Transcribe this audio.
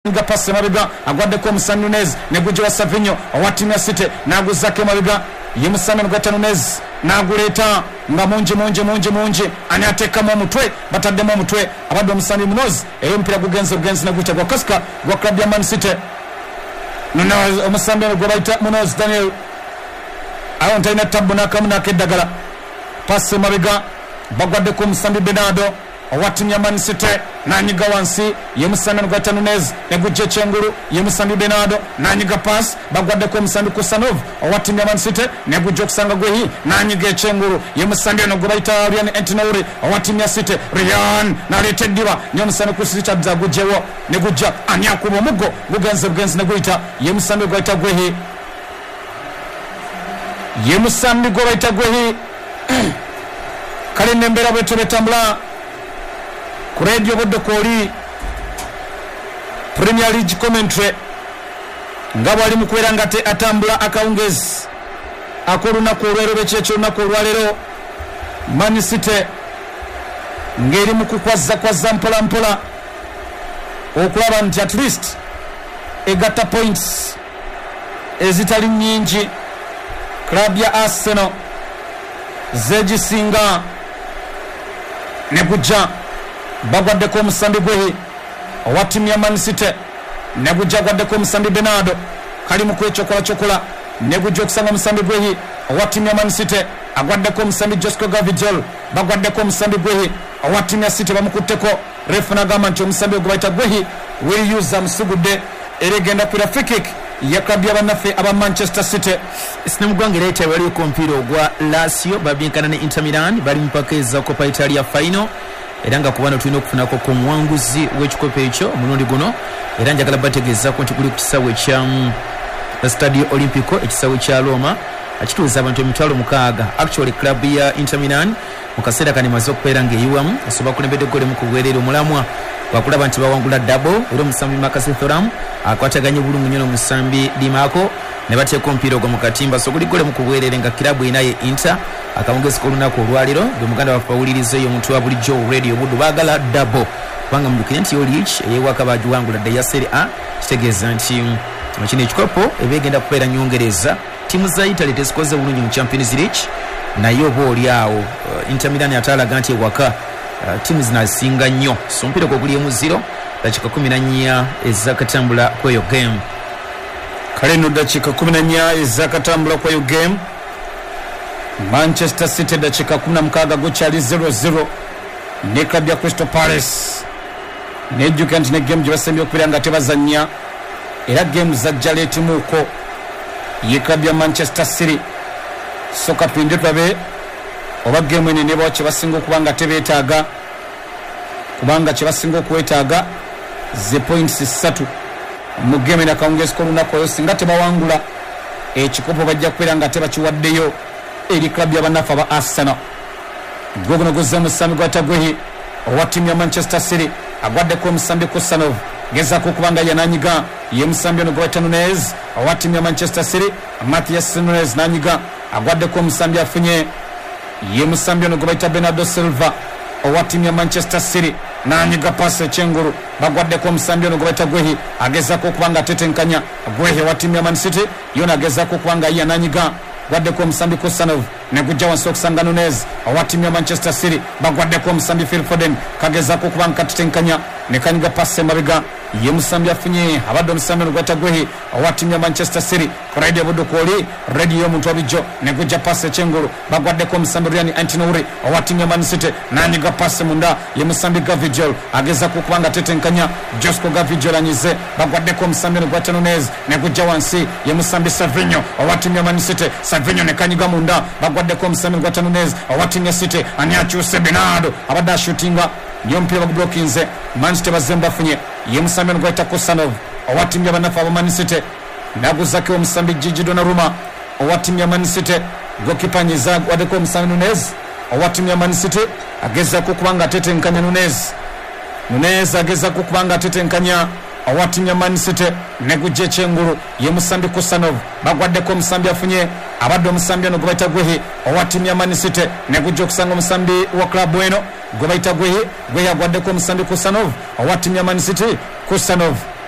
nga passe mabiga agwaddeko omusambi Nunez ne gujja wa Savinho owatimya City naguzake mabiga ye musambi ngata Nunez naguleta nga mungi ani atekamu omutwe bataddemu omutwe abadde omusambi Munoz eyo mpira gugenze na gucha gwa Kaska gwa club ya Man City Nunez omusambi gwa baita Munoz Daniel awonta ina tabu nakamuna keddagala passe mabiga bagwaddeko omusambi Bernardo owatimya Man City nanyiga wansi ye musambi ngata Nunez ne gujja Chenguru ye musambi Bernardo nanyiga pass bagwaddeko omusambi Kusanov owatimya Man City ne gujja okusanga gwehi nanyiga Chenguru ye musambi no gobaita Ryan Entinauri owatimya City Ryan naleteddiwa ne musambi kusiricha bza gujjewo ne gujja anyakuba omugo gugenze ne guita ye musambi gwaita gwehi ye musambi gwaita gwehi kale nembera bwetu betambula ku radio Bodokoli Premier League commentary ngabo ali mukwera ngate atambula akawungezi akoluna ku lwero bechecho na ku lwalero Man City ngeri mukukwaza mpola okulaba nti at least egata points ezitali nyingi club ya Arsenal zejisinga ne kujja bagwaddeko omusambi gwehi owatimya Man City ne gujja gwaddeko omusambi Bernardo kali mu kwechokola ne gujja okusanga omusambi gwehi owatimya Man City agwaddeko omusambi Josko Gavidjol bagwaddeko omusambi gwehi owatimya City bamukutteko refu nagamba nti omusambi ogwaita gwehi will use musugudde eregenda kula free kick ya klabu y'abannaffe aba Manchester City. Sinamugwange leta wali ku mpira ogwa Lazio babinkana ne Inter Milan bali mpakeza Coppa Italia final era nga kubano tulina okufunako ku mwanguzi w'ekikopo ekyo omulundi guno era njagala bategeezako nti kuli ku kisaawe kya Stadio Olimpico ekisaawe kya Roma akituuza abantu emitwalo 6 actually club ya Inter Milan mu kaseera kane maze okubeera ng'eyiwamu asobola kulembedde gole mu kuweerera omulamwa wakulaba nti bawangula double era omusambi Makasi Thuram akwataganye bulungi nnyo n'omusambi Dimarco ne bateeka omupiira ogwo mu katimba so guli gole mu kuweerera nga kilabu inaye Inter akawungezi k'olunaku olwaliro gwe muganda waffe awulirizeeyo omuntu wa bulijjo radio buddu baagala double kubanga mudukire nti Olich eyewaka bagiwangula dda ya Serie A kitegeeza nti kino ekikopo ebegenda kubeera nyongereza timu za Italy tezikoze bulungi mu Champions League naye oba oli awo Inter Milan atalaga nti ewaka timu zinasinga nnyo so mpira guli 0 dakika 14 ezakatambula kweyo game kale no dakika 14 ezakatambula kweyo game Manchester City dakika 16 gochali 0-0 ne club ya Crystal Palace ne jukant ne game jibasembye okubira nga tebazanya era game za jaleti muko ye club ya Manchester City soka pinde twabe oba game ene nebo kibasinga okubanga tebetaaga kubanga kibasinga okuwetaaga ze points 3 mu game na kaungezi ko lunako yosinga tebawangula ekikopo bajja kwera nga tebakiwaddeyo eri club y'abanafa ba Arsenal gogono gozza musambi gwatagwehi owatimu ya Manchester City agwaddeko omusambi Kusanov gezako kubanga yananyiga ye musambi ono gwata Nunez owatimu ya Manchester City Matthias Nunez nanyiga agwaddeko omusambi afunye ye musambi ono gwata Bernardo Silva owatimu ya Manchester City nanyiga pase Chenguru bagwaddeko omusambi ono gwata gwehi agezako kubanga tetenkanya gwehi owatimu ya Man City yona agezako kubanga yananyiga gwaddeko omusambi Kusanov ne gujja wansi okusanga Nunez owatimu ya Manchester City bagwaddeko omusambi Phil Foden kagezako kubanga katetenkanya ne kanyiga pase mabiga ye musambi afunye abadde omusambi ono gwata gwehi owatimu ya Manchester City Radio Bodokoli radio omuntu wabijo ne gujja pase Chenguru bagwaddeko omusambi Ryan Antinouri owatimu ya Man City nanyiga pase munda ye musambi Gavidjol agezako kubanga tetenkanya Josko Gavidjol anyize bagwaddeko omusambi ono gwata Nunez ne gujja wansi ye musambi Savinho owatimu ya Man City Savinho ne kanyiga munda bagwaddeko omusambi gwata Nunez owatimu ya City anyakyuse Bernardo abadde shootinga niyo mpira bagblockinze Man City bazemba funye ye musambi ono gwata Kusanov owatimu ya banafa aba Man City naguzake omusambi Gigi Donnarumma owatimu ya Man City gokipanyiza gwaddeko omusambi Nunez owatimu ya Man City agezako kubanga tetenkanya Nunez agezako kubanga tetenkanya owatimu ya Man City ne gujje Chenguru ye musambi Kusanov bagwaddeko omusambi afunye abadde omusambi ono gwebayita gwehi owatimu ya Man City ne gujja okusanga omusambi wa club eno gwebayita gwehi agwaddeko omusambi Kusanov owatimu ya Man City Kusanov